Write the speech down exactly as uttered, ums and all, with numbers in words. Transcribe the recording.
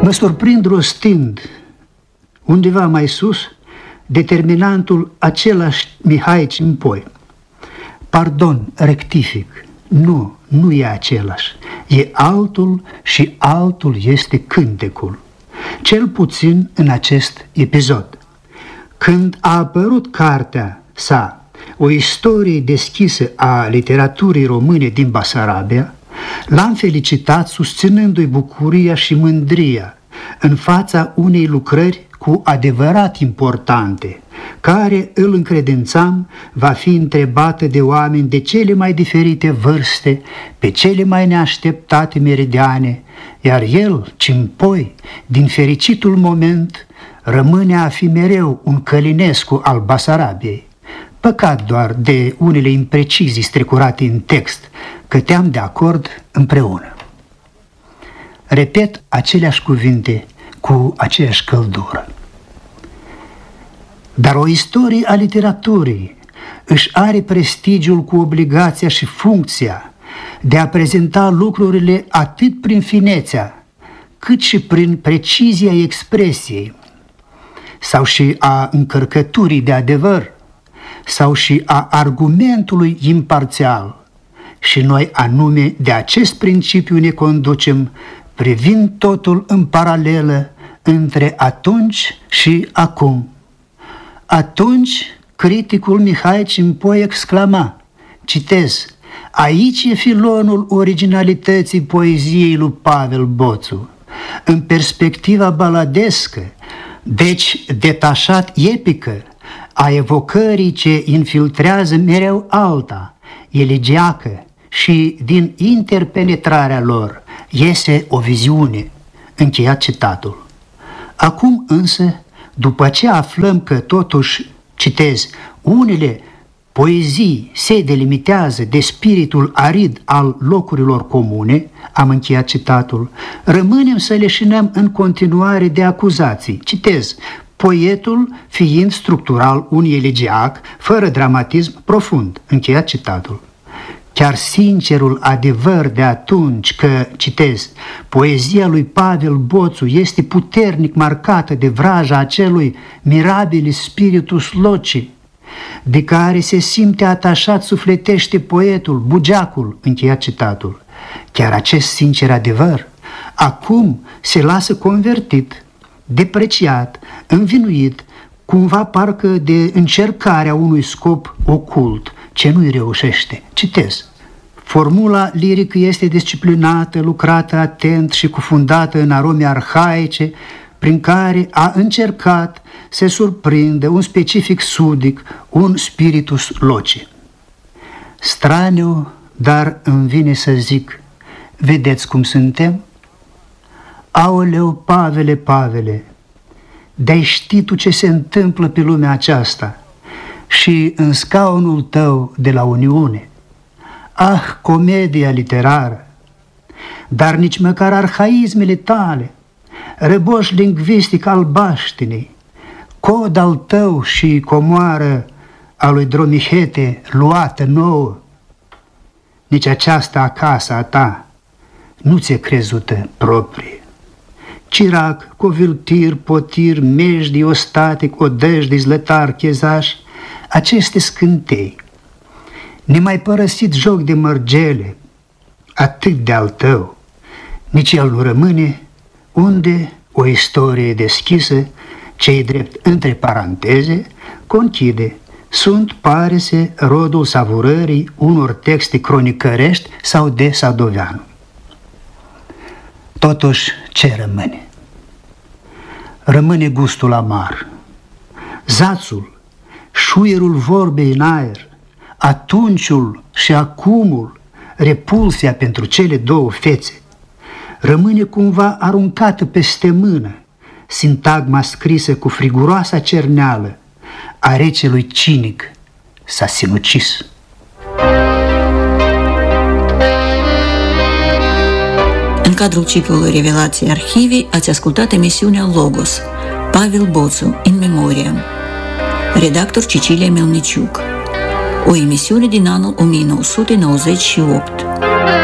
Mă surprind rostind undeva mai sus determinantul același Mihai Cimpoi. Pardon, rectific, nu, nu e același, e altul și altul este cântecul, cel puțin în acest episod. Când a apărut cartea sa, O istorie deschisă a literaturii române din Basarabia, l-am felicitat susținându-i bucuria și mândria în fața unei lucrări cu adevărat importante, care, îl încredințam, va fi întrebată de oameni de cele mai diferite vârste, pe cele mai neașteptate meridiane, iar el, Cimpoi, din fericitul moment, rămâne a fi mereu un Călinescu al Basarabiei. Păcat doar de unele imprecizii strecurate în text, că te-am de acord împreună. Repet aceleași cuvinte cu aceeași căldură. Dar o istorie a literaturii își are prestigiul cu obligația și funcția de a prezenta lucrurile atât prin finețea, cât și prin precizia expresiei, sau și a încărcăturii de adevăr, sau și a argumentului imparțial. Și noi anume de acest principiu ne conducem, privind totul în paralelă între atunci și acum. Atunci, criticul Mihai Cimpoi exclama, citez, aici e filonul originalității poeziei lui Pavel Boțu, în perspectiva baladescă, deci detașat epică, a evocării ce infiltrează mereu alta, elegiacă, și din interpenetrarea lor iese o viziune. Încheiat citatul. Acum însă, după ce aflăm că totuși, citez, unele poezii se delimitează de spiritul arid al locurilor comune, am încheiat citatul, rămânem să leșinăm în continuare de acuzații. Citez, poetul fiind structural un elegiac, fără dramatism profund. Încheiat citatul. Chiar sincerul adevăr de atunci că, citez, poezia lui Pavel Boțu este puternic marcată de vraja acelui mirabilis spiritus loci, de care se simte atașat sufletește poetul, bugeacul, încheiat citatul. Chiar acest sincer adevăr acum se lasă convertit, depreciat, învinuit, cumva parcă de încercarea unui scop ocult, ce nu-i reușește. Citez. Formula lirică este disciplinată, lucrată atent și cufundată în arome arhaice, prin care a încercat să surprindă un specific sudic, un spiritus loci. Straniu, dar îmi vine să zic, vedeți cum suntem? Aoleu, Pavele, Pavele, de-ai ști tu ce se întâmplă pe lumea aceasta și în scaunul tău de la Uniune. Ah, comedia literară! Dar nici măcar arhaismele tale, răboș lingvistic al baștinei, cod al tău și comoară a lui Dromihete luată nouă, nici aceasta acasă a ta nu ți-e crezută proprie. Cirac, coviltir, potir, mejdi, ostatic, odăjdi, zlătar, chezaș, aceste scântei, nemai părăsit joc de mărgele, atât de al tău, nici el nu rămâne, unde o istorie deschisă, ce-i drept între paranteze, conchide, sunt, pare-se, rodul savurării unor texte cronicărești sau de Sadoveanu. Totuși, ce rămâne? Rămâne gustul amar, zațul, șuierul vorbei în aer, atunciul și acumul, repulsia pentru cele două fețe. Rămâne cumva aruncată peste mână sintagma scrisă cu friguroasa cerneală a recelui cinic s-a sinucis. În cadrul ciclului Revelații Arhivii ați ascultat emisiunea Logos, Pavel Boțu, in memoriam. Redactor Cecilia Melniciuc. O emisiune din anul o mie nouă sute nouăzeci și opt.